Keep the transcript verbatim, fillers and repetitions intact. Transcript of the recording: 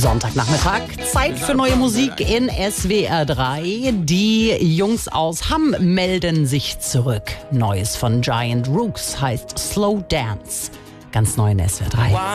Sonntagnachmittag, Zeit für neue Musik in S W R drei. Die Jungs aus Hamm melden sich zurück. Neues von Giant Rooks heißt Slow Dance. Ganz neu in S W R drei.